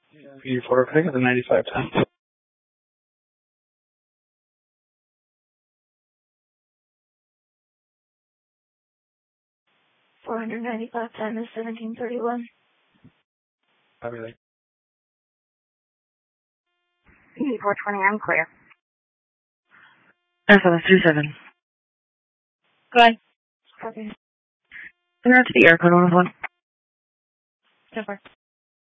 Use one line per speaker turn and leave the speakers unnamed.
PD photo pick at the 9510.
49510 is 1731.
Copy.
PD 420, I'm clear.
9737. Go ahead.
Copy.
Send her to the airport on the phone.
So far.